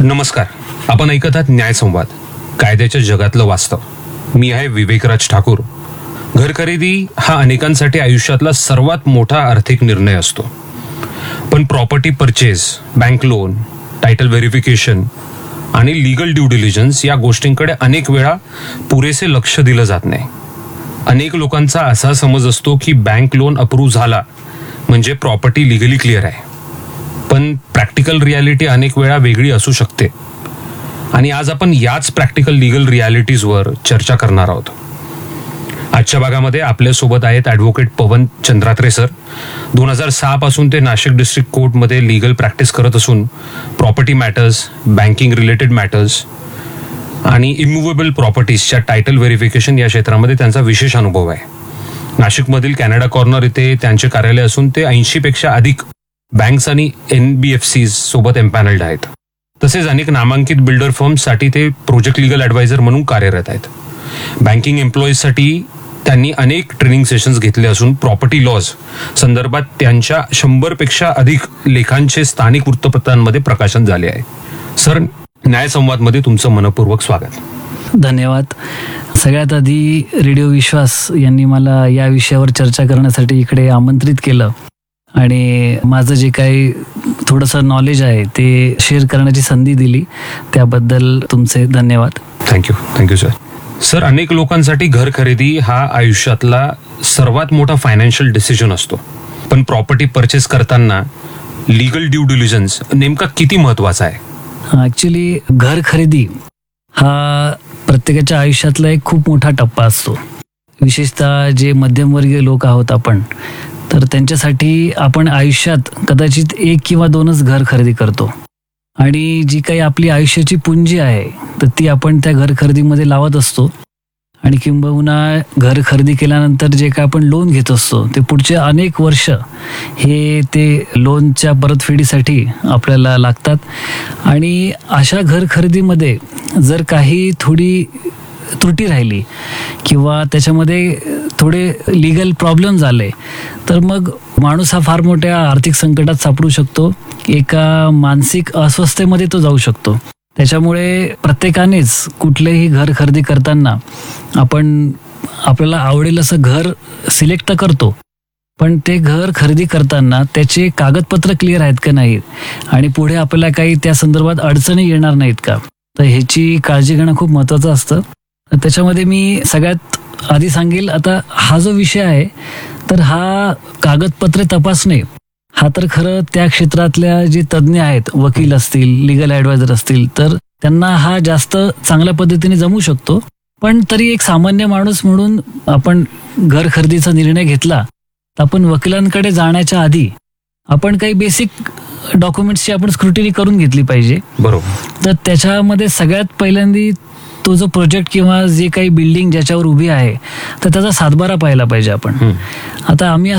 नमस्कार. आपण ऐकत आहात न्यायसंवाद, कायद्याच्या जगातलं वास्तव. मी आहे विवेकराज ठाकूर. घर खरेदी हा अनेकांसाठी आयुष्यातला सर्वात मोठा आर्थिक निर्णय असतो. पण property purchase, bank loan, title verification आणि लीगल ड्यू डिलिजन्स या गोष्टींकडे अनेक वेळा पुरेसे लक्ष दिलं जात नाही. अनेक लोकांचा असा समज असतो की बँक लोन अप्रूव्ह झाला म्हणजे प्रॉपर्टी लिगली क्लिअर आहे. पण प्रॅक्टिकल रियालिटी अनेक वेळा वेगळी असू शकते. आणि आज आपण याच प्रॅक्टिकल लीगल रियालिटीजवर चर्चा करणार आहोत. आजच्या भागामध्ये आपल्यासोबत आहेत ॲडव्होकेट पवन चंद्रात्रे सर. 2006 पासून ते नाशिक डिस्ट्रिक्ट कोर्टमध्ये लीगल प्रॅक्टिस करत असून property matters, banking related matters आणि इम्मुवेबल प्रॉपर्टीजच्या टायटल व्हेरिफिकेशन या क्षेत्रामध्ये त्यांचा विशेष अनुभव आहे. नाशिकमधील कॅनडा कॉर्नर इथे त्यांचे कार्यालय असून ते 80 पेक्षा अधिक बँक्स आणि NBFCs सोबत एम्पॅनल्ड आहेत. तसेच अनेक नामांकित बिल्डर फर्म्ससाठी ते प्रोजेक्ट लीगल ॲडवायझर म्हणून कार्यरत आहेत. बँकिंग एम्प्लॉईजसाठी त्यांनी अनेक ट्रेनिंग सेशन्स घेतले असून प्रॉपर्टी लॉज संदर्भात त्यांच्या 100 पेक्षा अधिक लेखांचे स्थानिक वृत्तपत्रांमध्ये प्रकाशन झाले आहे. सर, न्यायसंवादमध्ये तुमचं मनपूर्वक स्वागत. धन्यवाद. सगळ्यात आधी रेडिओ विश्वास यांनी मला या विषयावर चर्चा करण्यासाठी इकडे आमंत्रित केलं आणि माझं जे काही थोडंसं नॉलेज आहे ते शेअर करण्याची संधी दिली, त्याबद्दल तुमचे धन्यवाद. Thank you sir. सर, अनेक लोकांसाठी घर खरेदी हा आयुष्यातला सर्वात मोठा फायनान्शियल डिसिजन असतो. पण प्रॉपर्टी परचेस करताना लीगल ड्यू डिलिजन्स नेमका किती महत्त्वाचा आहे? ॲक्च्युली घर खरेदी हा प्रत्येकाच्या आयुष्यातला एक खूप मोठा टप्पा असतो. विशेषतः जे मध्यमवर्गीय लोक आहोत आपण, तर त्यांच्यासाठी आपण आयुष्यात कदाचित 1 किंवा 2च घर खरेदी करतो. आणि जी काही आपली आयुष्याची पुंजी आहे तर ती आपण त्या घर खरेदीमध्ये लावत असतो. आणि किंबहुना घर खरेदी केल्यानंतर जे काय आपण लोन घेत असतो ते पुढचे अनेक वर्ष हे ते लोनच्या परतफेडीसाठी आपल्याला लागतात. आणि अशा घर खरेदीमध्ये जर काही थोडी त्रुटी राहिली किंवा त्याच्यामध्ये थोडे लीगल प्रॉब्लेम झाले तर मग माणूस हा फार मोठ्या आर्थिक संकटात सापडू शकतो. एका मानसिक अस्वस्थतेमध्ये तो जाऊ शकतो. त्याच्यामुळे प्रत्येकानेच कुठलेही घर खरेदी करताना आपण आपल्याला आवडेल असं घर सिलेक्ट तर करतो, पण ते घर खरेदी करताना त्याचे कागदपत्र क्लिअर आहेत का नाहीत आणि पुढे आपल्याला काही त्या संदर्भात अडचणी येणार नाहीत का, तर ह्याची काळजी घेणं खूप महत्त्वाचं असतं. त्याच्यामध्ये मी सगळ्यात आधी सांगेल, आता हा जो विषय आहे तर हा कागदपत्रे तपासणे हा तर खरं त्या क्षेत्रातल्या जे तज्ज्ञ आहेत, वकील असतील, लीगल ॲडवायझर असतील, तर त्यांना हा जास्त चांगल्या पद्धतीने जमू शकतो. पण तरी एक सामान्य माणूस म्हणून आपण घर खरेदीचा निर्णय घेतला तर आपण वकिलांकडे जाण्याच्या आधी आपण काही बेसिक डॉक्युमेंट्सची आपण स्क्रुटिनी करून घेतली पाहिजे. बरोबर. तर त्याच्यामध्ये सगळ्यात पहिल्यांदा तो जो प्रोजेक्ट किंवा जे काही बिल्डिंग ज्याच्यावर उभी आहे तर त्याचा सातबारा पाहायला पाहिजे आपण. आता आम्ही